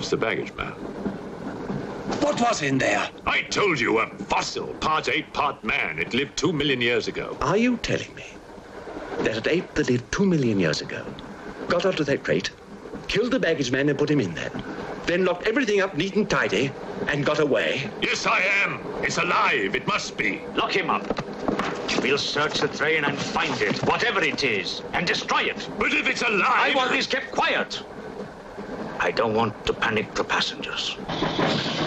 It's the baggage man. What was in there? I told you, a fossil, part ape, part man. It lived 2 million years ago. Are you telling me that an ape that lived 2 million years ago got onto that crate, killed the baggage man and put him in there, then locked everything up neat and tidy and got away? Yes, I am. It's alive. It must be. Lock him up. We'll search the train and find it, whatever it is, and destroy it. But if it's alive... I want this kept quiet. I don't want to panic the passengers.